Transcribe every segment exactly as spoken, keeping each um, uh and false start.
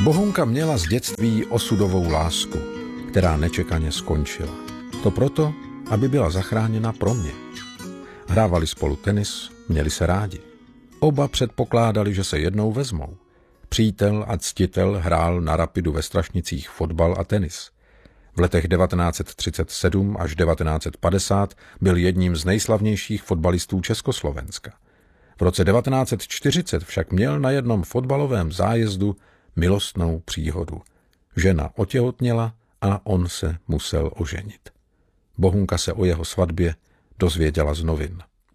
Bohunka měla z dětství osudovou lásku, která nečekaně skončila. To proto, aby byla zachráněna pro mě. Hrávali spolu tenis, měli se rádi. Oba předpokládali, že se jednou vezmou. Přítel a ctitel hrál na Rapidu ve Strašnicích fotbal a tenis. V letech devatenáct set třicet sedm až devatenáct set padesát byl jedním z nejslavnějších fotbalistů Československa. V roce devatenáct set čtyřicet však měl na jednom fotbalovém zájezdu milostnou příhodu. Žena otěhotněla a on se musel oženit. Bohunka se o jeho svatbě dozvěděla z novin.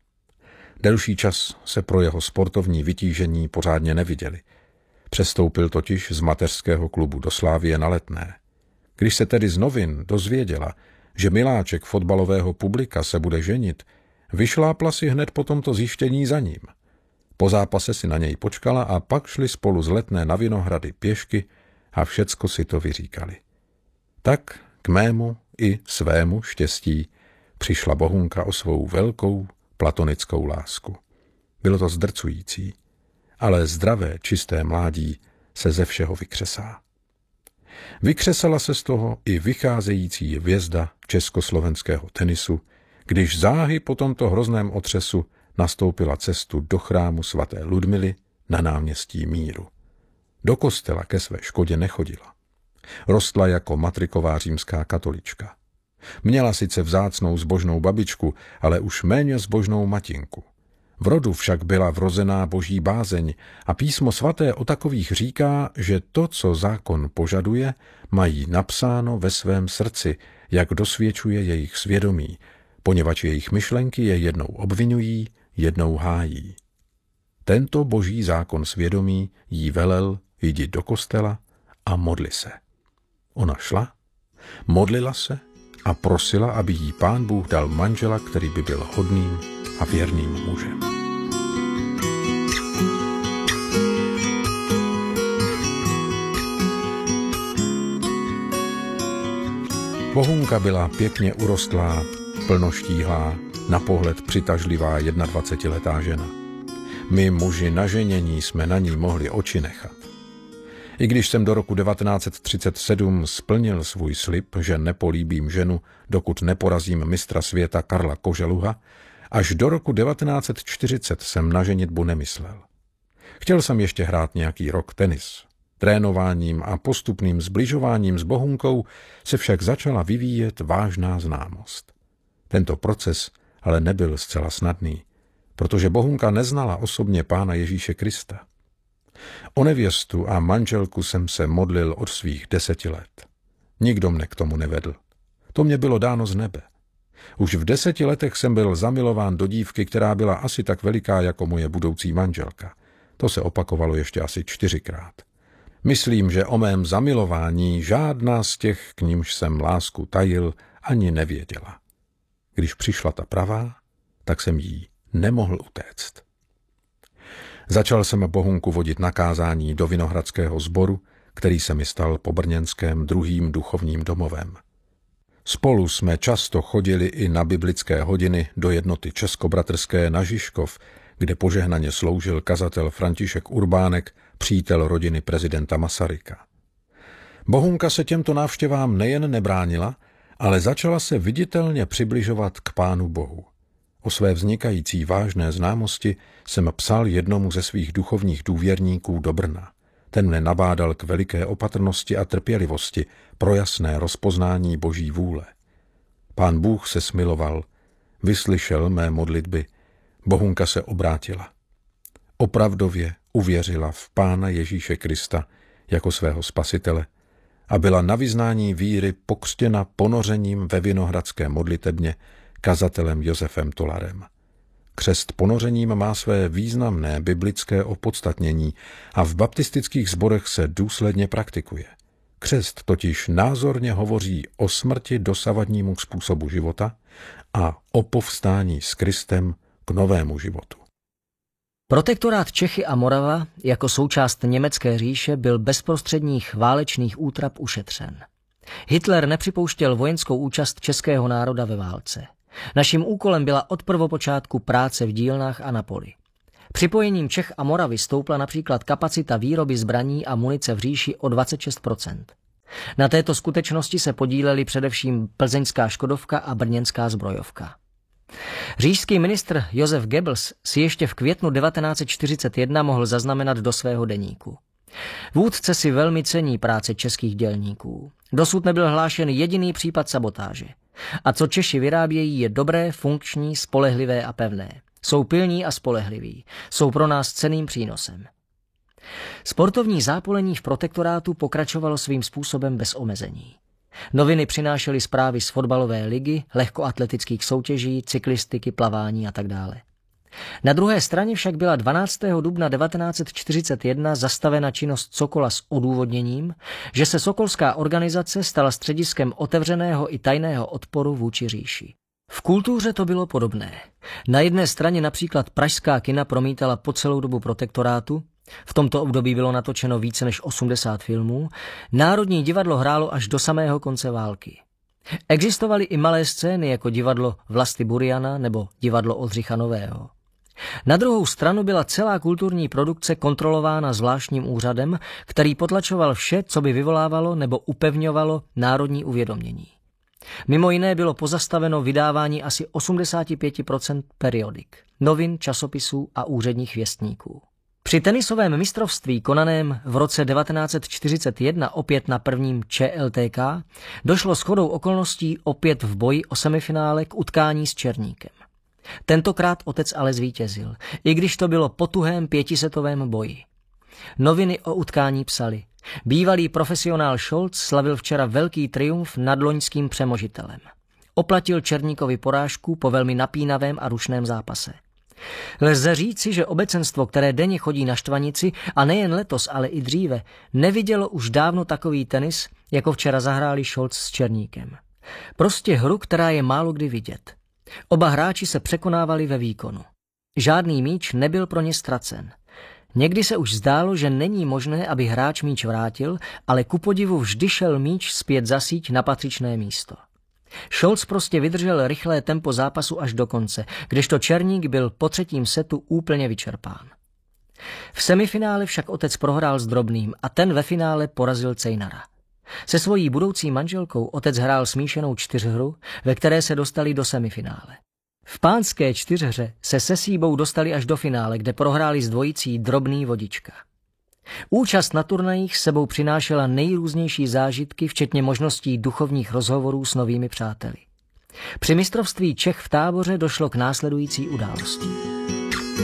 Delší čas se pro jeho sportovní vytížení pořádně neviděli. Přestoupil totiž z mateřského klubu do Slávie na Letné. Když se tedy z novin dozvěděla, že miláček fotbalového publika se bude ženit, vyšlápla si hned po tomto zjištění za ním. Po zápase si na něj počkala a pak šli spolu z Letné na Vinohrady pěšky a všecko si to vyříkali. Tak k mému i svému štěstí přišla Bohunka o svou velkou platonickou lásku. Bylo to zdrcující, ale zdravé, čisté mládí se ze všeho vykřesá. Vykřesala se z toho i vycházející hvězda československého tenisu, když záhy po tomto hrozném otřesu nastoupila cestu do chrámu svaté Ludmily na náměstí Míru. Do kostela ke své škodě nechodila. Rostla jako matriková římská katolička. Měla sice vzácnou zbožnou babičku, ale už méně zbožnou matinku. V rodu však byla vrozená boží bázeň a písmo svaté o takových říká, že to, co zákon požaduje, mají napsáno ve svém srdci, jak dosvědčuje jejich svědomí, poněvadž jejich myšlenky je jednou obvinují, jednou hájí. Tento boží zákon svědomí jí velel, jdi do kostela a modli se. Ona šla, modlila se a prosila, aby jí Pán Bůh dal manžela, který by byl hodným a věrným mužem. Bohunka byla pěkně urostlá, plnoštíhlá, na pohled přitažlivá jednadvacetiletá žena. My muži na ženění jsme na ní mohli oči nechat. I když jsem do roku devatenáct set třicet sedm splnil svůj slib, že nepolíbím ženu, dokud neporazím mistra světa Karla Koželuha, až do roku devatenáct set čtyřicet jsem na ženitbu nemyslel. Chtěl jsem ještě hrát nějaký rok tenis. Trénováním a postupným zbližováním s Bohunkou se však začala vyvíjet vážná známost. Tento proces ale nebyl zcela snadný, protože Bohunka neznala osobně Pána Ježíše Krista. O nevěstu a manželku jsem se modlil od svých deseti let. Nikdo mne k tomu nevedl. To mě bylo dáno z nebe. Už v deseti letech jsem byl zamilován do dívky, která byla asi tak veliká jako moje budoucí manželka. To se opakovalo ještě asi čtyřikrát. Myslím, že o mém zamilování žádná z těch, k nímž jsem lásku tajil, ani nevěděla. Když přišla ta pravá, tak jsem jí nemohl utéct. Začal jsem Bohunku vodit na kázání do Vinohradského sboru, který se mi stal po brněnském druhým duchovním domovem. Spolu jsme často chodili i na biblické hodiny do jednoty českobratrské na Žižkov, kde požehnaně sloužil kazatel František Urbánek, přítel rodiny prezidenta Masaryka. Bohunka se těmto návštěvám nejen nebránila, ale začala se viditelně přibližovat k Pánu Bohu. O své vznikající vážné známosti jsem psal jednomu ze svých duchovních důvěrníků do Brna. Ten mne nabádal k veliké opatrnosti a trpělivosti pro jasné rozpoznání Boží vůle. Pán Bůh se smiloval, vyslyšel mé modlitby, Bohunka se obrátila. Opravdově uvěřila v Pána Ježíše Krista jako svého spasitele a byla na vyznání víry pokřtěna ponořením ve Vinohradské modlitebně kazatelem Josefem Tolarem. Křest ponořením má své významné biblické opodstatnění a v baptistických sborech se důsledně praktikuje. Křest totiž názorně hovoří o smrti dosavadnímu způsobu života a o povstání s Kristem k novému životu. Protektorát Čechy a Morava jako součást německé říše byl bezprostředních válečných útrap ušetřen. Hitler nepřipouštěl vojenskou účast českého národa ve válce. Naším úkolem byla od prvopočátku práce v dílnách a na poli. Připojením Čech a Moravy stoupla například kapacita výroby zbraní a munice v říši o dvacet šest procent. Na této skutečnosti se podílely především plzeňská Škodovka a brněnská Zbrojovka. Říšský ministr Josef Goebbels si ještě v květnu devatenáct set čtyřicet jedna mohl zaznamenat do svého deníku: vůdce si velmi cení práce českých dělníků. Dosud nebyl hlášen jediný případ sabotáže. A co Češi vyrábějí, je dobré, funkční, spolehlivé a pevné. Jsou pilní a spolehliví. Jsou pro nás cenným přínosem. Sportovní zápolení v protektorátu pokračovalo svým způsobem bez omezení. Noviny přinášely zprávy z fotbalové ligy, lehkoatletických soutěží, cyklistiky, plavání a tak dále. Na druhé straně však byla dvanáctého dubna devatenáct set čtyřicet jedna zastavena činnost Sokola s odůvodněním, že se sokolská organizace stala střediskem otevřeného i tajného odporu vůči říši. V kultuře to bylo podobné. Na jedné straně například pražská kina promítala po celou dobu protektorátu, v tomto období bylo natočeno více než osmdesát filmů, Národní divadlo hrálo až do samého konce války. Existovaly i malé scény jako divadlo Vlasty Buriana nebo divadlo Oldřicha Nového. Na druhou stranu byla celá kulturní produkce kontrolována zvláštním úřadem, který potlačoval vše, co by vyvolávalo nebo upevňovalo národní uvědomění. Mimo jiné bylo pozastaveno vydávání asi osmdesát pět procent periodik, novin, časopisů a úředních věstníků. Při tenisovém mistrovství konaném v roce devatenáct set čtyřicet jedna opět na prvním Č L T K došlo shodou okolností opět v boji o semifinále k utkání s Černíkem. Tentokrát otec ale zvítězil, i když to bylo po tuhém pětisetovém boji. Noviny o utkání psaly: bývalý profesionál Scholz slavil včera velký triumf nad loňským přemožitelem. Oplatil Černíkovi porážku po velmi napínavém a rušném zápase. Lze říci, že obecenstvo, které denně chodí na štvanici, a nejen letos, ale i dříve, nevidělo už dávno takový tenis, jako včera zahráli Scholz s Černíkem. Prostě hru, která je málo kdy vidět. Oba hráči se překonávali ve výkonu. Žádný míč nebyl pro ně ztracen. Někdy se už zdálo, že není možné, aby hráč míč vrátil, ale ku podivu vždy šel míč zpět za síť na patřičné místo. Scholz prostě vydržel rychlé tempo zápasu až do konce, kdežto Černík byl po třetím setu úplně vyčerpán. V semifinále však otec prohrál s Drobným a ten ve finále porazil Cejnara. Se svojí budoucí manželkou otec hrál smíšenou čtyřhru, ve které se dostali do semifinále. V pánské čtyřhře se se Sýbou dostali až do finále, kde prohráli s dvojicí Drobný Vodička. Účast na turnajích sebou přinášela nejrůznější zážitky, včetně možností duchovních rozhovorů s novými přáteli. Při mistrovství Čech v Táboře došlo k následující události.